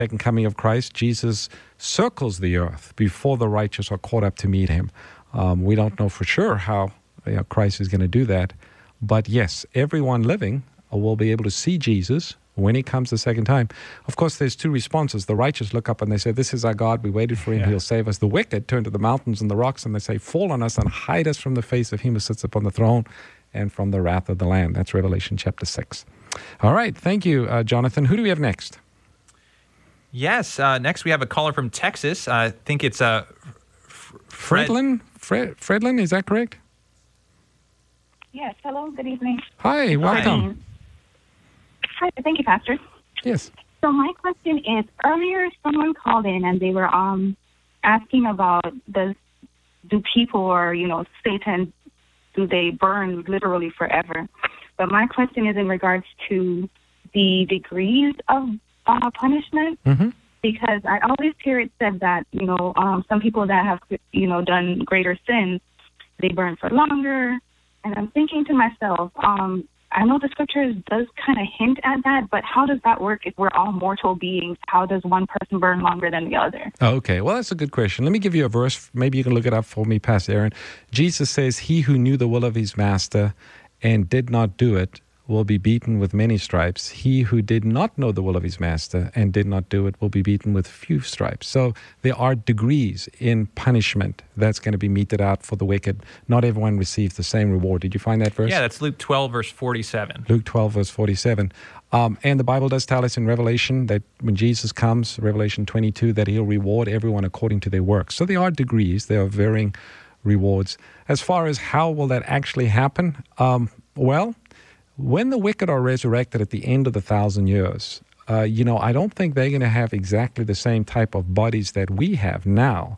second coming of Christ, Jesus circles the earth before the righteous are caught up to meet him. We don't know for sure how Christ is going to do that. But yes, everyone living will be able to see Jesus when he comes the second time. Of course, there's two responses. The righteous look up and they say, this is our God. We waited for him. He'll save us. The wicked turn to the mountains and the rocks and they say, fall on us and hide us from the face of him who sits upon the throne and from the wrath of the Lamb. That's Revelation chapter 6. All right. Thank you, Jonathan. Who do we have next? Yes. Next, we have a caller from Texas. I think it's Fredlin? Fredlin, is that correct? Yes. Hello. Good evening. Hi. Welcome. Hi. Thank you, Pastor. Yes. So my question is, earlier someone called in and they were asking about do people or, Satan, do they burn literally forever? But my question is in regards to the degrees of punishment, because I always hear it said that, some people that have, done greater sins, they burn for longer. And I'm thinking to myself, I know the scriptures does kind of hint at that, but how does that work if we're all mortal beings? How does one person burn longer than the other? Okay, well, that's a good question. Let me give you a verse. Maybe you can look it up for me, Pastor Aaron. Jesus says, he who knew the will of his master and did not do it will be beaten with many stripes. He who did not know the will of his master and did not do it will be beaten with few stripes. So there are degrees in punishment that's going to be meted out for the wicked. Not everyone receives the same reward. Did you find that verse? Yeah, that's Luke 12, verse 47. Luke 12, verse 47. And the Bible does tell us in Revelation that when Jesus comes, Revelation 22, that he'll reward everyone according to their works. So there are degrees. There are varying rewards. As far as how will that actually happen? When the wicked are resurrected at the end of the 1,000 years, I don't think they're going to have exactly the same type of bodies that we have now.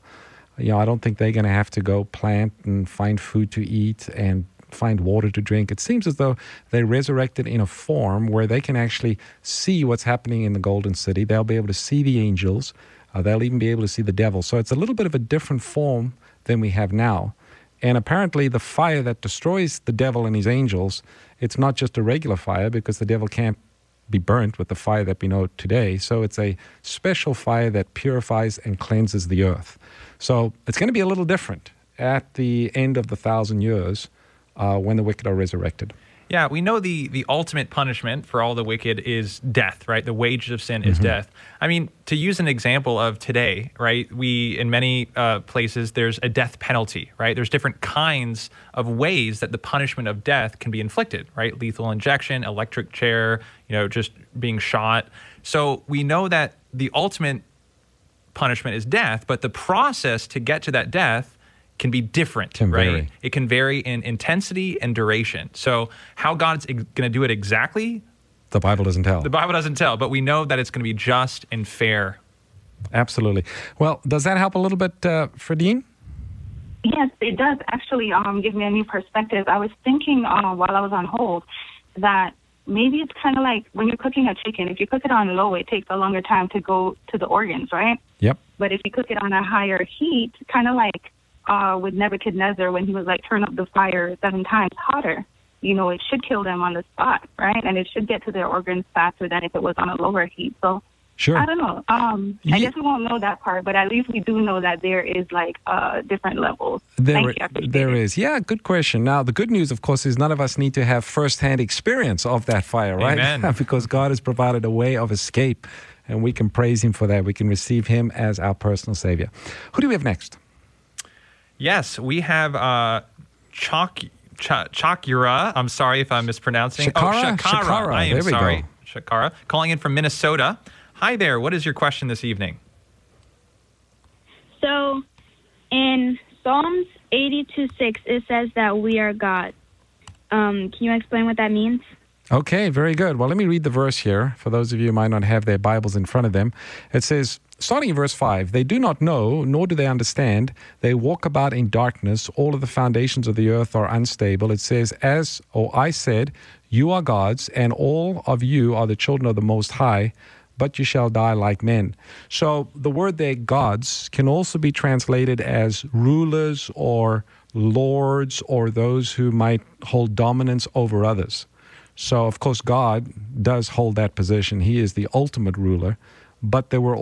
I don't think they're going to have to go plant and find food to eat and find water to drink. It seems as though they're resurrected in a form where they can actually see what's happening in the Golden City. They'll be able to see the angels. They'll even be able to see the devil. So it's a little bit of a different form than we have now. And apparently the fire that destroys the devil and his angels, it's not just a regular fire because the devil can't be burnt with the fire that we know today. So it's a special fire that purifies and cleanses the earth. So it's going to be a little different at the end of the 1,000 years when the wicked are resurrected. Yeah, we know the ultimate punishment for all the wicked is death, right? The wages of sin is death. I mean, to use an example of today, right? In many places, there's a death penalty, right? There's different kinds of ways that the punishment of death can be inflicted, right? Lethal injection, electric chair, just being shot. So we know that the ultimate punishment is death, but the process to get to that death can be different, right? Vary. It can vary in intensity and duration. So how God's going to do it exactly, the Bible doesn't tell. The Bible doesn't tell, but we know that it's going to be just and fair. Absolutely. Well, does that help a little bit, Fredine? Yes, it does actually give me a new perspective. I was thinking while I was on hold that maybe it's kind of like when you're cooking a chicken. If you cook it on low, it takes a longer time to go to the organs, right? Yep. But if you cook it on a higher heat, kind of like with Nebuchadnezzar when he was like, turn up the fire 7 times hotter, it should kill them on the spot, right? And it should get to their organs faster than if it was on a lower heat. So sure. I don't know. I guess we won't know that part, but at least we do know that there is like different levels. Thank you. There is. Yeah, good question. Now, the good news, of course, is none of us need to have firsthand experience of that fire, right? Amen. Because God has provided a way of escape, and we can praise him for that. We can receive him as our personal Savior. Who do we have next? Yes, we have Chakura. I'm sorry if I'm mispronouncing. Shakara. I am there we sorry. go. Shakara, calling in from Minnesota. Hi there. What is your question this evening? So, in Psalms 82:6, it says that we are God. Can you explain what that means? Okay, very good. Well, let me read the verse here for those of you who might not have their Bibles in front of them. It says, starting in verse 5, they do not know, nor do they understand. They walk about in darkness. All of the foundations of the earth are unstable. It says, I said, you are gods, and all of you are the children of the Most High, but you shall die like men. So the word there, gods, can also be translated as rulers or lords or those who might hold dominance over others. So, of course, God does hold that position. He is the ultimate ruler. but there were